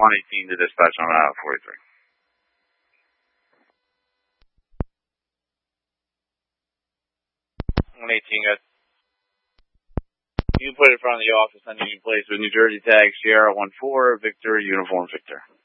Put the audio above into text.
118 to dispatch on 43. 118, good. You can put it in front of the office on Union Place with New Jersey tag, Sierra 14, Victor, Uniform Victor.